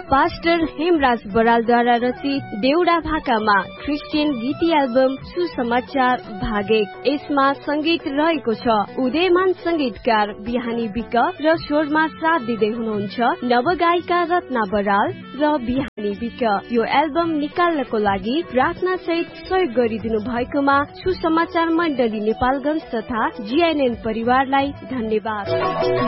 Pastor Hemraj बरालद्वारा रचित देउडा भाकामा Christian गीती album सुसमाचार भाग 1। यसमा संगीत रहेको छ उदयमान संगीतकार बिहानी विक र स्वरमा साथ दिँदै हुनुहुन्छ नवगायिका रत्ना बराल र बिहानी विक। यो एल्बम निकाल्नको लागि प्रार्थना सहित सहयोग गरिदिनु भएकोमा सुसमाचार मण्डली नेपालगञ्ज तथा जीएनएन परिवारलाई धन्यवाद।